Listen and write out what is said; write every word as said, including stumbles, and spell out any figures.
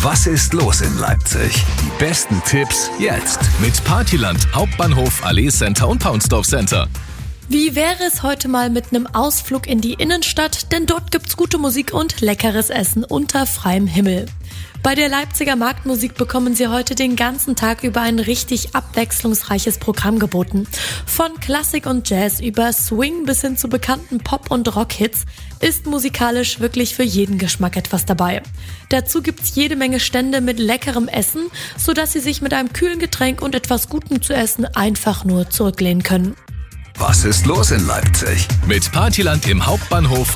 Was ist los in Leipzig? Die besten Tipps jetzt mit Partyland, Hauptbahnhof, Allee Center und Paunsdorf Center. Wie wäre es heute mal mit einem Ausflug in die Innenstadt? Denn dort gibt's gute Musik und leckeres Essen unter freiem Himmel. Bei der Leipziger Marktmusik bekommen Sie heute den ganzen Tag über ein richtig abwechslungsreiches Programm geboten. Von Klassik und Jazz über Swing bis hin zu bekannten Pop- und Rock-Hits ist musikalisch wirklich für jeden Geschmack etwas dabei. Dazu gibt's jede Menge Stände mit leckerem Essen, sodass Sie sich mit einem kühlen Getränk und etwas Gutem zu essen einfach nur zurücklehnen können. Was ist los in Leipzig? Mit Partyland im Hauptbahnhof, Allee Center und Paunsdorf Center. Mit uns wird jede Feier ein Highlight.